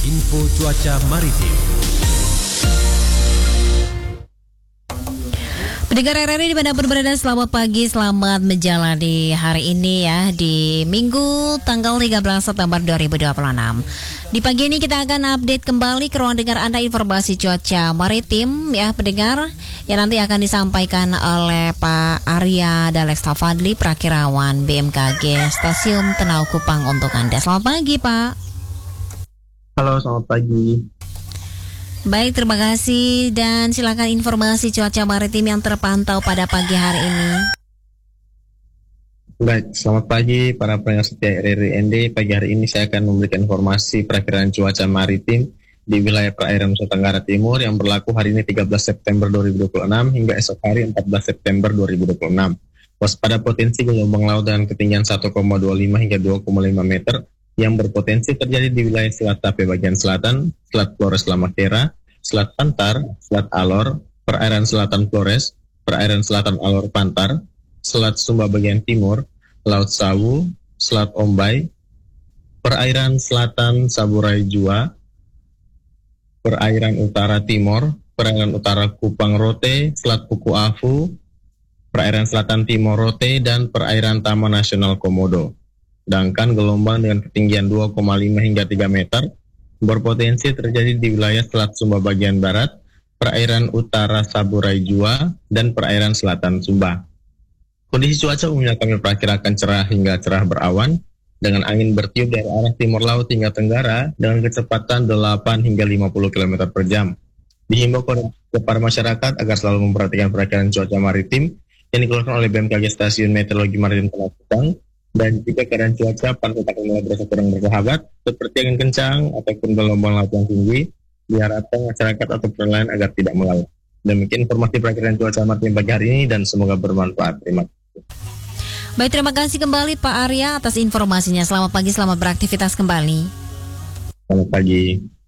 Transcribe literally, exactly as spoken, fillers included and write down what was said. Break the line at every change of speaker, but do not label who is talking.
Info cuaca maritim.
Pendengar R R I dimanapun berada, selamat pagi, selamat menjalani hari ini ya, di Minggu tanggal tiga belas September dua ribu dua puluh enam. Di pagi ini kita akan update kembali ke ruang dengar Anda informasi cuaca maritim ya pendengar, yang nanti akan disampaikan oleh Pak Arya Daleksta Fadli, Prakirawan B M K G Stasiun Tenau Kupang untuk Anda. Selamat pagi Pak.
Halo, selamat pagi.
Baik, terima kasih dan silakan informasi cuaca maritim yang terpantau pada pagi hari ini.
Baik, selamat pagi para pendengar setia R R I N D. Pagi hari ini saya akan memberikan informasi perakiraan cuaca maritim di wilayah perairan Nusa Tenggara Timur yang berlaku hari ini tiga belas September dua ribu dua puluh enam hingga esok hari empat belas September dua ribu dua puluh enam. Waspada potensi gelombang laut dengan ketinggian satu koma dua lima hingga dua koma lima meter yang berpotensi terjadi di wilayah Selat Tape bagian selatan, Selat Flores Lamakera, Selat Pantar, Selat Alor, perairan selatan Flores, perairan selatan Alor Pantar, Selat Sumba bagian timur, Laut Sawu, Selat Ombai, perairan selatan Saburai Jua, perairan utara Timor, perairan utara Kupang Rote, Selat Puku Afu, perairan selatan Timor Rote, dan perairan Taman Nasional Komodo. Sedangkan gelombang dengan ketinggian dua koma lima hingga tiga meter berpotensi terjadi di wilayah Selat Sumba bagian barat, perairan utara Saburai Jua, dan perairan selatan Sumba. Kondisi cuaca umumnya kami perkirakan cerah hingga cerah berawan, dengan angin bertiup dari arah timur laut hingga tenggara dengan kecepatan delapan hingga lima puluh kilometer per jam. Dihimbau kepada masyarakat agar selalu memperhatikan perakiraan cuaca maritim yang dikeluarkan oleh B M K G Stasiun Meteorologi Maritim Tenau Kupang. Dan jika keadaan cuaca pantai akan mulai berasa kurang bersahabat, seperti angin kencang ataupun gelombang laut yang tinggi, diharapkan masyarakat atau nelayan agar tidak melaut. Demikian informasi perakiraan cuaca maritim pagi hari ini dan semoga bermanfaat. Terima kasih.
Baik, terima kasih kembali Pak Arya atas informasinya. Selamat pagi, selamat beraktivitas kembali.
Selamat pagi.